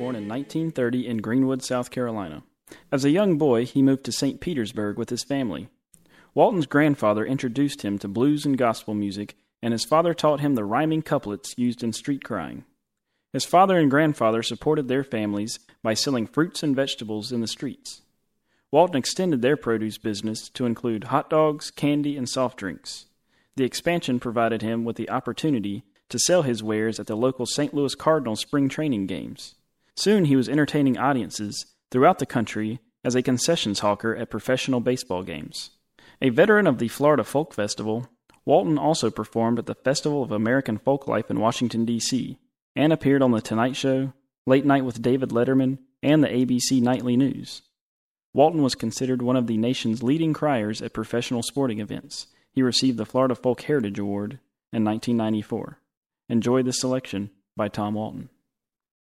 born in 1930 in Greenwood, South Carolina. As a young boy, he moved to St. Petersburg with his family. Walton's grandfather introduced him to blues and gospel music, and his father taught him the rhyming couplets used in street crying. His father and grandfather supported their families by selling fruits and vegetables in the streets. Walton extended their produce business to include hot dogs, candy, and soft drinks. The expansion provided him with the opportunity to sell his wares at the local St. Louis Cardinals spring training games. Soon he was entertaining audiences throughout the country as a concessions hawker at professional baseball games. A veteran of the Florida Folk Festival, Walton also performed at the Festival of American Folklife in Washington, D.C., and appeared on The Tonight Show, Late Night with David Letterman, and the ABC Nightly News. Walton was considered one of the nation's leading criers at professional sporting events. He received the Florida Folk Heritage Award in 1994. Enjoy this selection by Tom Walton.